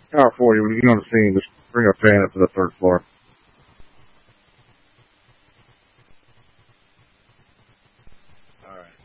Tower 40, when you get on the scene, just bring a fan up to the third floor. All right.